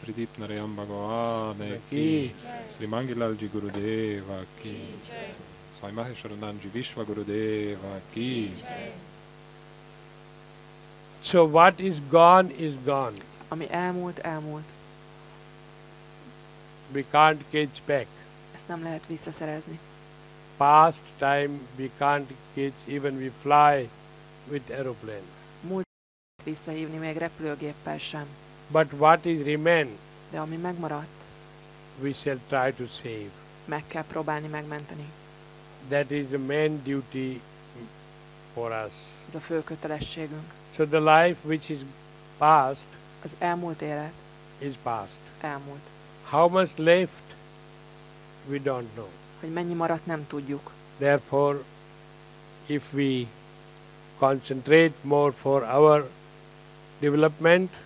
Tridip Narayam Bhagavane ki, Sri Mangilalji Gurudeva ki, Swami Maheshwaranandji Vishwa Gurudeva ki. So what is gone is gone. Ami elmúlt, elmúlt. We can't catch back. Ezt nem lehet visszaszerezni. Past time we can't catch, even we fly with aeroplane. Múlt visszahívni még repülőgéppel sem. But what is remain, De ami megmaradt, we shall try to save. meg kell próbálni megmenteni. That is the main duty for us. Ez a fő kötelességünk. So the life which is past Az elmúlt élet is past. elmúlt. How much left, we don't know. Hogy mennyi maradt, nem tudjuk. Therefore, if we concentrate more for our development,